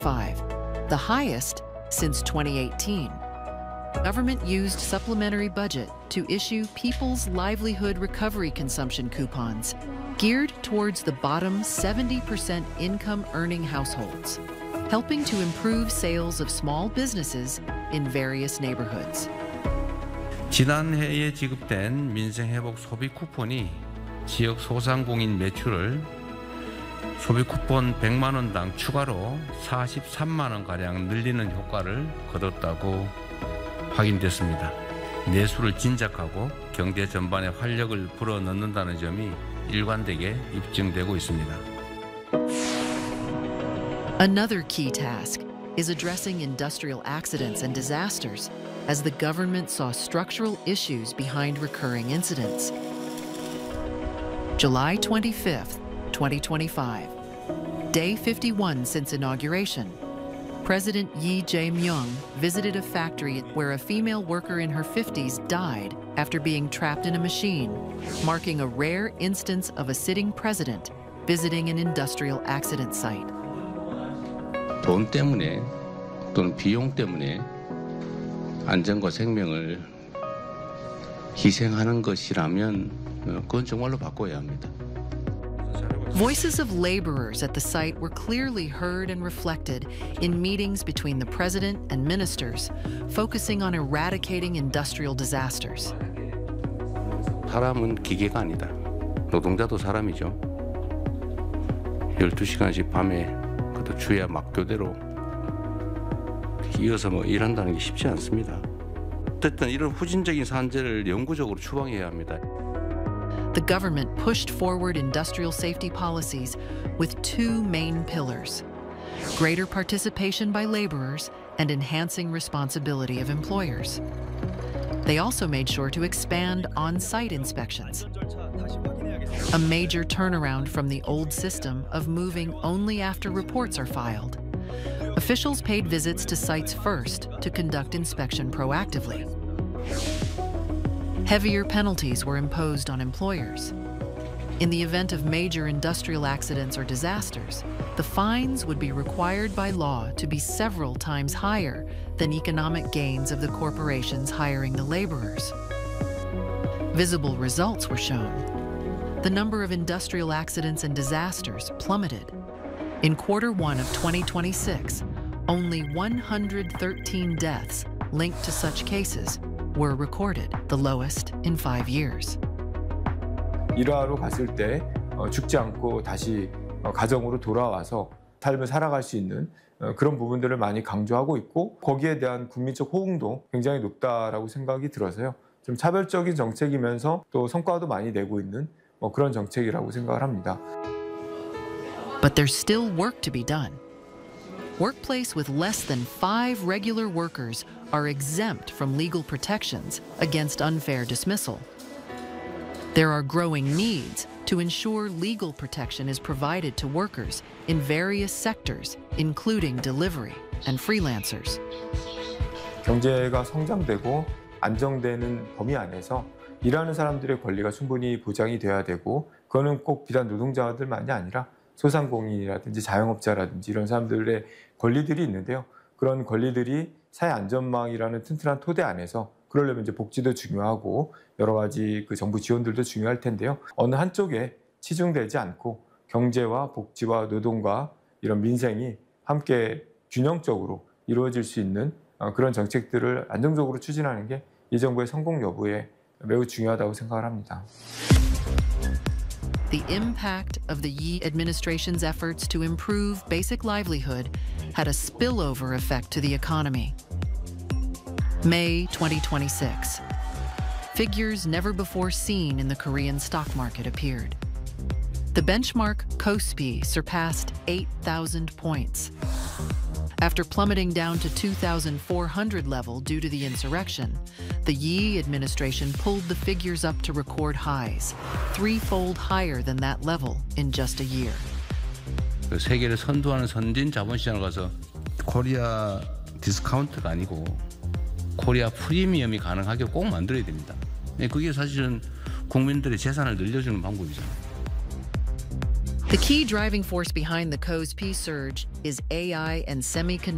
the highest since 2018. Government used supplementary budget to issue People's Livelihood Recovery Consumption coupons geared towards the bottom 70% income-earning households, helping to improve sales of small businesses in various neighborhoods. 지난해에 지급된 민생회복 소비 쿠폰이 지역 소상공인 매출을 소비 쿠폰 100만 원당 추가로 43만 원가량 늘리는 효과를 거뒀다고 확인됐습니다. 내수를 진작하고 경제 전반에 활력을 불어넣는다는 점이 일관되게 입증되고 있습니다. Another key task is addressing industrial accidents and disasters as the government saw structural issues behind recurring incidents. July 25th, 2025, day 51 since inauguration. President Lee Jae-myung visited a factory where a female worker in her 50s died after being trapped in a machine, marking a rare instance of a sitting president visiting an industrial accident site. 돈 때문에 또는 비용 때문에 안전과 생명을 희생하는 것이라면 그건 정말로 바꿔야 합니다. Voices of laborers at the site were clearly heard and reflected in meetings between the president and ministers, focusing on eradicating industrial disasters. 사람은 기계가 아니다. 노동자도 사람이죠. 12시간씩 밤에 그것도 주야 막교대로 이어서 일한다는 게 쉽지 않습니다. 어쨌든 이런 후진적인 산재를 영구적으로 추방해야 합니다. The government pushed forward industrial safety policies with two main pillars: greater participation by laborers and enhancing responsibility of employers. They also made sure to expand on-site inspections, a major turnaround from the old system of moving only after reports are filed. Officials paid visits to sites first to conduct inspection proactively. Heavier penalties were imposed on employers. In the event of major industrial accidents or disasters, the fines would be required by law to be several times higher than economic gains of the corporations hiring the laborers. Visible results were shown. The number of industrial accidents and disasters plummeted. In Q1 of 2026, only 113 deaths linked to such cases were recorded, the lowest in 5 years. 일하러 갔을 때 죽지 않고 다시 가정으로 돌아와서 삶을 살아갈 수 있는 그런 부분들을 많이 강조하고 있고, 거기에 대한 국민적 호응도 굉장히 높다라고 생각이 들어서요. 좀 차별적인 정책이면서 또 성과도 많이 내고 있는 그런 정책이라고 생각을 합니다. But there's still work to be done. Workplace with less than 5 regular workers are exempt from legal protections against unfair dismissal. There are growing needs to ensure legal protection is provided to workers in various sectors, including delivery and freelancers. 경제가 성장되고 안정되는 범위 안에서 일하는 사람들의 권리가 충분히 보장이 돼야 되고, 그거는 꼭 비단 노동자들만이 아니라 소상공인이라든지 자영업자라든지 이런 사람들의 권리들이 있는데요. 그런 권리들이 사회 안전망이라는 튼튼한 토대 안에서, 그러려면 이제 복지도 중요하고 여러 가지 정부 지원들도 중요할 텐데요. 어느 한쪽에 치중되지 않고 경제와 복지와 노동과 이런 민생이 함께 균형적으로 이루어질 수 있는 그런 정책들을 안정적으로 추진하는 게 이 정부의 성공 여부에 매우 중요하다고 생각을 합니다. The impact of the Yi administration's efforts to improve basic livelihood had a spillover effect to the economy. May 2026. Figures never before seen in the Korean stock market appeared. The benchmark KOSPI surpassed 8,000 points. After plummeting down to 2,400 level due to the insurrection, the Yi administration pulled the figures up to record highs, 3-fold higher than that level in just a year. 세계를 선도하는 선진 자본시장을 가서 코리아 디스카운트가 아니고 코리아 프리미엄이 가능하게 꼭 만들어야 됩니다. 그게 사실은 국민들의 재산을 늘려주는 방법이잖아요. The key driving force behind the COSP surge is AI and semiconductor